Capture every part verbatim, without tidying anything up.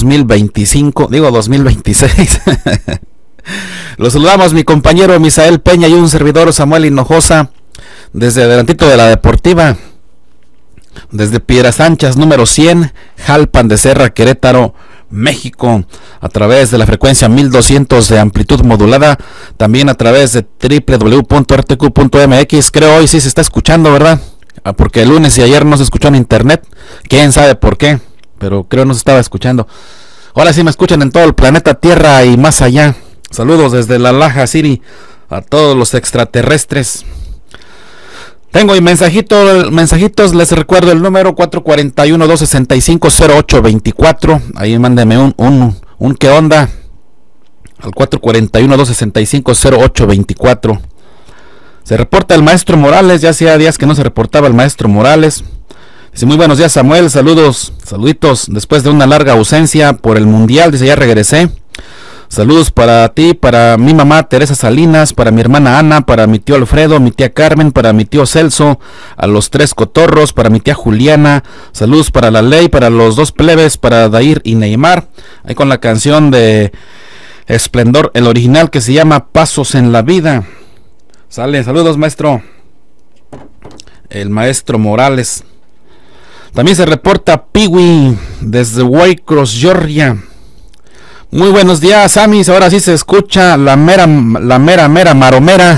dos mil veinticinco, digo dos mil veintiséis. Los saludamos mi compañero Misael Peña y un servidor Samuel Hinojosa desde adelantito de la Deportiva, desde Piedras Anchas número cien, Jalpan de Serra, Querétaro, México, a través de la frecuencia mil doscientos de amplitud modulada, también a través de doble u doble u doble u punto r t q punto m x. Creo hoy sí se está escuchando, ¿verdad? Porque el lunes y ayer no se escuchó en internet, quién sabe por qué, pero creo no se estaba escuchando. Ahora sí me escuchan en todo el planeta Tierra y más allá. Saludos desde la Laja City a todos los extraterrestres. Tengo y mensajito, mensajitos, les recuerdo el número cuatro cuatro uno, dos seis cinco, cero ocho dos cuatro. Ahí mándeme un, un, un qué onda al cuatro cuatro uno, dos seis cinco, cero ocho dos cuatro. Se reporta el maestro Morales, ya hacía días que no se reportaba el maestro Morales. Dice, muy buenos días Samuel, saludos, saluditos, después de una larga ausencia por el mundial, dice, ya regresé. Saludos para ti, para mi mamá Teresa Salinas, para mi hermana Ana, para mi tío Alfredo, mi tía Carmen, para mi tío Celso, a los tres cotorros, para mi tía Juliana. Saludos para la Ley, para los dos plebes, para Dair y Neymar. Ahí con la canción de Esplendor, el original que se llama Pasos en la Vida. Sale, saludos maestro. El maestro Morales. También se reporta Piwi desde Waycross, Georgia. Muy buenos días, Samis. Ahora sí se escucha la mera, la mera, mera maromera.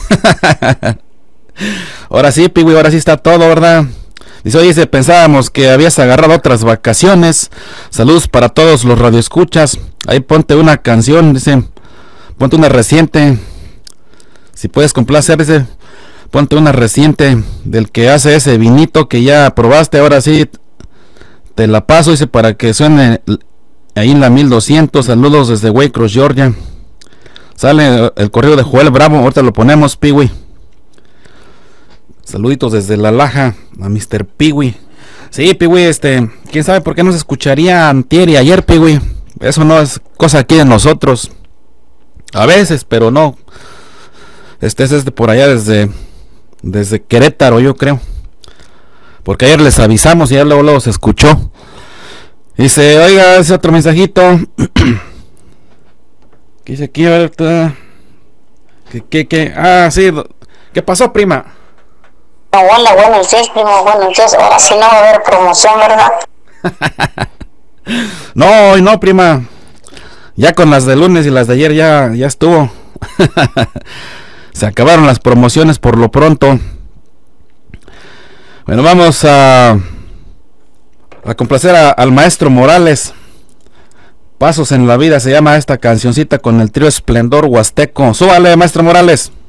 Ahora sí, Piwi, ahora sí está todo, ¿verdad? Dice, oye, se pensábamos que habías agarrado otras vacaciones. Saludos para todos los radioescuchas. Ahí ponte una canción, dice. Ponte una reciente. Si puedes complacer, dice. Ponte una reciente del que hace ese vinito que ya probaste. Ahora sí te la paso, dice, para que suene ahí en la mil doscientos. Saludos desde Waycross, Georgia. Sale el correo de Joel Bravo. Ahorita lo ponemos, Piwi. Saluditos desde la Laja a mister Piwi. Sí, Piwi, este, quién sabe por qué no se escucharía antier y ayer, Piwi. Eso no es cosa aquí de nosotros. A veces, pero no. Este es desde por allá, desde desde Querétaro, yo creo. Porque ayer les avisamos y ya luego, luego se escuchó. Dice, oiga, ese otro mensajito. ¿Qué dice aquí? A ver, ¿qué, qué, qué? Ah, sí. ¿Qué pasó, prima? Hola, buenos días, primo, buenos días. Ahora sí no va a haber promoción, ¿verdad? No, hoy no, prima. Ya con las de lunes y las de ayer ya, ya estuvo. Se acabaron las promociones por lo pronto. Bueno, vamos a, a complacer a, al maestro Morales. Pasos en la Vida se llama esta cancioncita con el trío Esplendor Huasteco. Súbale, maestro Morales.